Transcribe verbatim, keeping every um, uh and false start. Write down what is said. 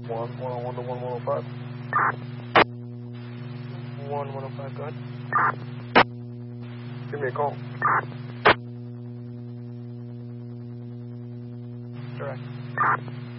One, one on one to one, one oh five. One, one oh five, go ahead. Give me a call. Direct.